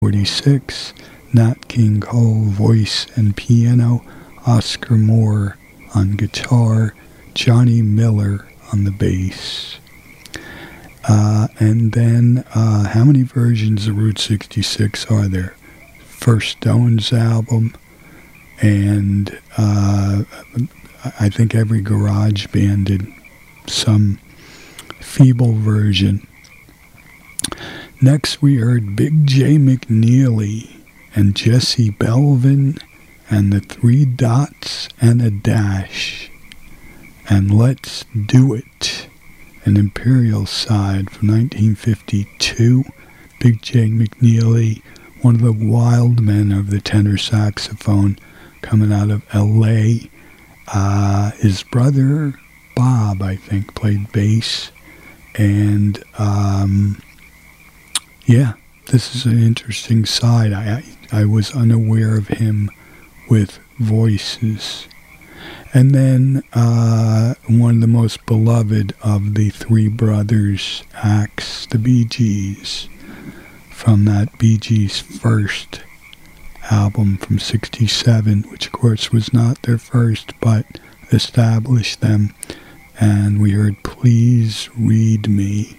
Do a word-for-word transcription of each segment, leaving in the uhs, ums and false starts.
forty-six, Nat King Cole, voice and piano, Oscar Moore on guitar, Johnny Miller on the bass. Uh, and then, uh, how many versions of Route sixty-six are there? First Stones album, and uh, I think every garage band did some feeble version. Next we heard Big J McNeely and Jesse Belvin and the Three Dots and a Dash and Let's Do It, an Imperial Side from nineteen fifty-two. Big J McNeely, one of the wild men of the tenor saxophone coming out of L A. Uh, his brother Bob, I think, played bass. And um, yeah, this is an interesting side. I, I I was unaware of him with voices. And then uh, one of the most beloved of the three brothers acts, the Bee Gees, from that Bee Gees first album from sixty-seven, which of course was not their first, but established them. And we heard Please Read Me.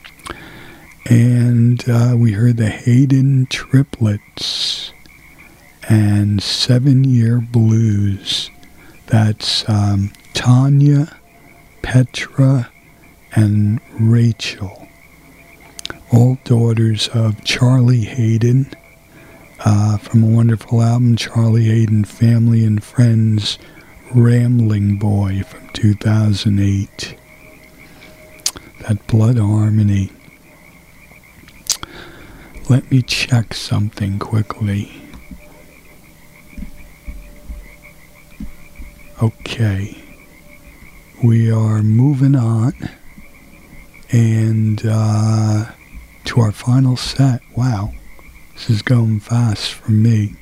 And uh, we heard the Hayden Triplets and Seven Year Blues. That's um, Tanya, Petra, and Rachel. All daughters of Charlie Hayden, uh, from a wonderful album, Charlie Hayden, Family and Friends, Rambling Boy from two thousand eight. That Blood Harmony. Let me check something quickly. Okay. We are moving on. And uh, to our final set. Wow. This is going fast for me.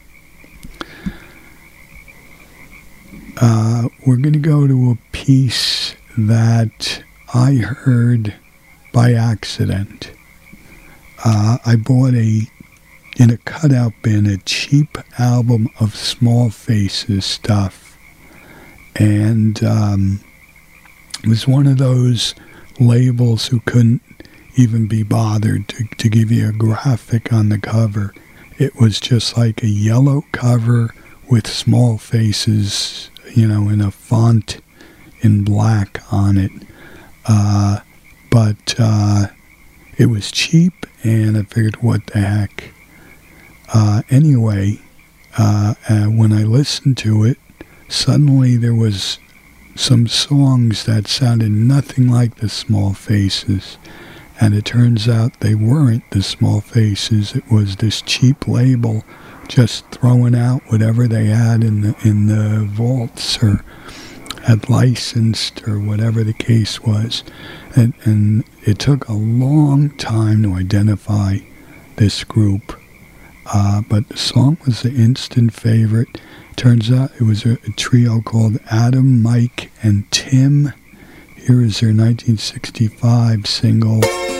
Uh, we're going to go to a piece that I heard by accident. Uh, I bought a, in a cutout bin, a cheap album of Small Faces stuff. And um, it was one of those labels who couldn't even be bothered to, to give you a graphic on the cover. It was just like a yellow cover with Small Faces, you know, in a font in black on it. Uh, but uh, it was cheap, and I figured, what the heck. Uh, anyway, uh, uh, when I listened to it, suddenly there was some songs that sounded nothing like the Small Faces. And it turns out they weren't the Small Faces. It was this cheap label just throwing out whatever they had in the in the vaults or had licensed or whatever the case was. And, and it took a long time to identify this group. Uh, but the song was an instant favorite. Turns out it was a, a trio called Adam, Mike, and Tim. Here is their nineteen sixty-five single,